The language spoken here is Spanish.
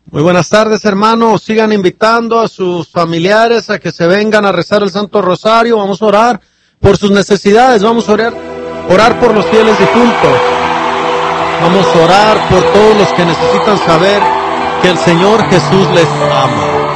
Muy buenas tardes, hermanos. Sigan invitando a sus familiares a que se vengan a rezar el Santo Rosario. Vamos a orar por sus necesidades. Vamos a orar por los fieles difuntos. Vamos a orar por todos los que necesitan saber que el Señor Jesús les ama.